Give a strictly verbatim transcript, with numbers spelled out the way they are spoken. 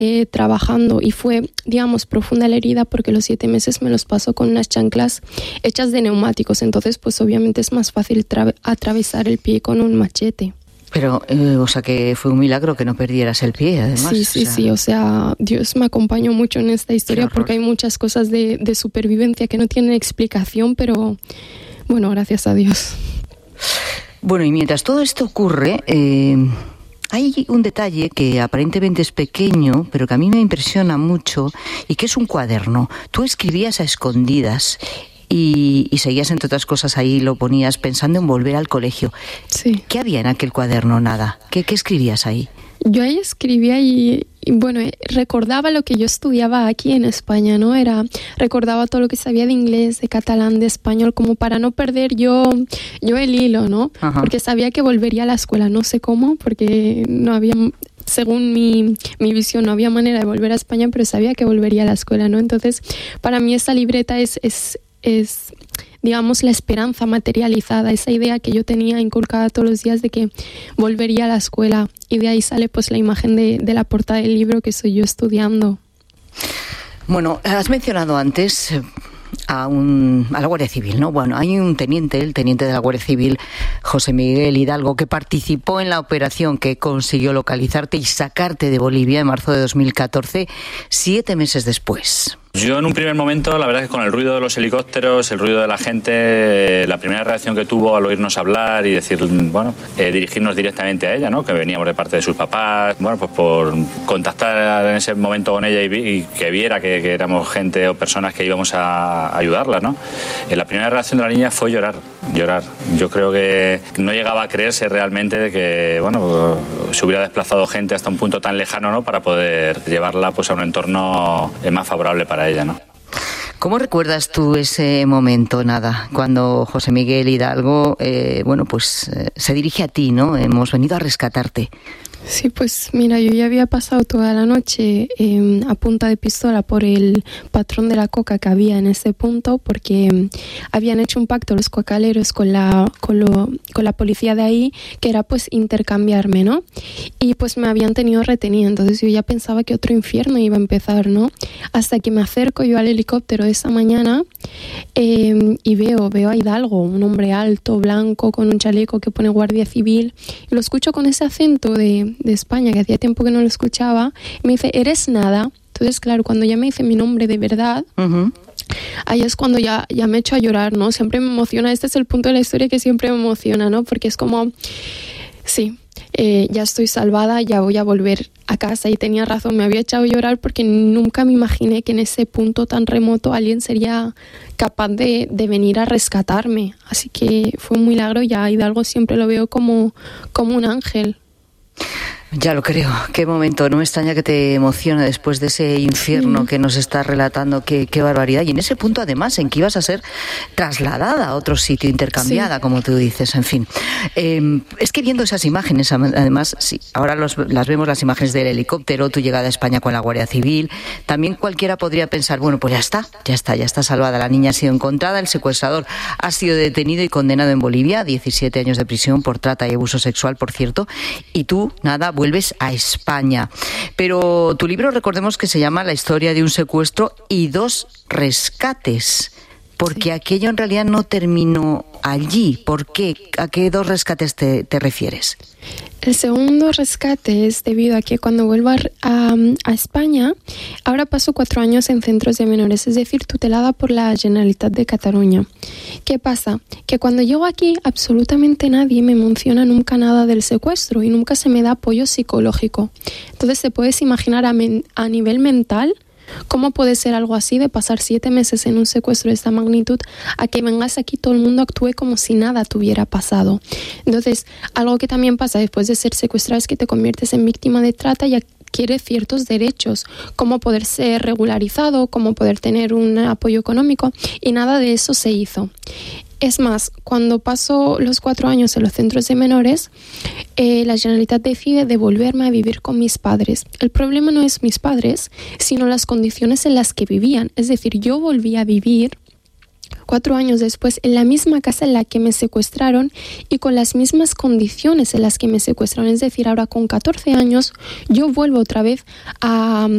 eh, trabajando y fue, digamos, profunda la herida porque los siete meses me los paso con unas chanclas hechas de neumáticos. Entonces, pues obviamente es más fácil tra- atravesar el pie con un machete. Pero, eh, o sea, que fue un milagro que no perdieras el pie, además. Sí, sí, o sea... sí, o sea, Dios me acompañó mucho en esta historia porque hay muchas cosas de, de supervivencia que no tienen explicación, pero bueno, gracias a Dios. Bueno, y mientras todo esto ocurre, eh, hay un detalle que aparentemente es pequeño, pero que a mí me impresiona mucho, y que es un cuaderno. Tú escribías a escondidas y, y seguías, entre otras cosas, ahí lo ponías pensando en volver al colegio. Sí. ¿Qué había en aquel cuaderno? Nada. ¿Qué, qué escribías ahí? Yo ahí escribía y, y bueno, recordaba lo que yo estudiaba aquí en España, ¿no? Era, recordaba todo lo que sabía de inglés, de catalán, de español, como para no perder yo, yo el hilo, ¿no? Ajá. Porque sabía que volvería a la escuela, no sé cómo, porque no había, según mi, mi visión, no había manera de volver a España, pero sabía que volvería a la escuela, ¿no? Entonces, para mí esa libreta es, es, es digamos, la esperanza materializada, esa idea que yo tenía inculcada todos los días de que volvería a la escuela, y de ahí sale pues la imagen de, de la portada del libro que soy yo estudiando. Bueno, has mencionado antes a, un, a la Guardia Civil, ¿no? Bueno, hay un teniente, el teniente de la Guardia Civil, José Miguel Hidalgo, que participó en la operación que consiguió localizarte y sacarte de Bolivia en marzo de dos mil catorce, siete meses después. Yo en un primer momento, la verdad es que con el ruido de los helicópteros, el ruido de la gente, la primera reacción que tuvo al oírnos hablar y decir, bueno, eh, dirigirnos directamente a ella, ¿no? Que veníamos de parte de sus papás, bueno, pues por contactar en ese momento con ella y, vi, y que viera que, que éramos gente o personas que íbamos a ayudarla, ¿no? Eh, la primera reacción de la niña fue llorar, llorar. Yo creo que no llegaba a creerse realmente de que, bueno, se hubiera desplazado gente hasta un punto tan lejano, ¿no? Para poder llevarla pues a un entorno más favorable para ella, ¿no? ¿Cómo recuerdas tú ese momento, Nada, cuando José Miguel Hidalgo, eh, bueno, pues eh, se dirige a ti, ¿no? Hemos venido a rescatarte. Sí, pues mira, yo ya había pasado toda la noche eh, a punta de pistola por el patrón de la coca que había en ese punto, porque eh, habían hecho un pacto los cocaleros con la, con, lo, con la policía de ahí, que era pues intercambiarme, ¿no? Y pues me habían tenido retenida, entonces yo ya pensaba que otro infierno iba a empezar, ¿no? Hasta que me acerco yo al helicóptero esa mañana eh, y veo, veo a Hidalgo, un hombre alto, blanco, con un chaleco que pone Guardia Civil, y lo escucho con ese acento de de España, que hacía tiempo que no lo escuchaba, y me dice, ¿eres Nada? Entonces, claro, cuando ya me dice mi nombre de verdad, uh-huh. ahí es cuando ya, ya me echo a llorar, ¿no? Siempre me emociona, este es el punto de la historia que siempre me emociona, ¿no? Porque es como, sí, eh, ya estoy salvada, ya voy a volver a casa, y tenía razón, me había echado a llorar porque nunca me imaginé que en ese punto tan remoto alguien sería capaz de, de venir a rescatarme, así que fue un milagro, ya Hidalgo siempre lo veo como, como un ángel. Ya lo creo. Qué momento. No me extraña que te emocione después de ese infierno mm. que nos estás relatando. Qué, qué barbaridad. Y en ese punto, además, en que ibas a ser trasladada a otro sitio, intercambiada, sí. como tú dices. En fin. Eh, es que viendo esas imágenes, además, sí, ahora los, las vemos, las imágenes del helicóptero, tu llegada a España con la Guardia Civil. También cualquiera podría pensar, bueno, pues ya está, ya está, ya está salvada. La niña ha sido encontrada, el secuestrador ha sido detenido y condenado en Bolivia a diecisiete años de prisión por trata y abuso sexual, por cierto. Y tú, Nada, vuelves a España. Pero tu libro, recordemos que se llama La historia de un secuestro y dos rescates, porque sí. aquello en realidad no terminó allí. ¿Por qué? ¿A qué dos rescates te, te refieres? El segundo rescate es debido a que cuando vuelvo a, a, a España, ahora paso cuatro años en centros de menores, es decir, tutelada por la Generalitat de Cataluña. ¿Qué pasa? Que cuando llego aquí absolutamente nadie me menciona nunca nada del secuestro y nunca se me da apoyo psicológico. Entonces te puedes imaginar a, men, a nivel mental ¿cómo puede ser algo así de pasar siete meses en un secuestro de esta magnitud a que vengas aquí todo el mundo actúe como si nada te hubiera pasado? Entonces, algo que también pasa después de ser secuestrado es que te conviertes en víctima de trata y adquieres ciertos derechos, como poder ser regularizado, como poder tener un apoyo económico, y nada de eso se hizo. Es más, cuando paso los cuatro años en los centros de menores, eh, la Generalitat decide devolverme a vivir con mis padres. El problema no es mis padres, sino las condiciones en las que vivían. Es decir, yo volví a vivir cuatro años después en la misma casa en la que me secuestraron y con las mismas condiciones en las que me secuestraron. Es decir, ahora con catorce años yo vuelvo otra vez a,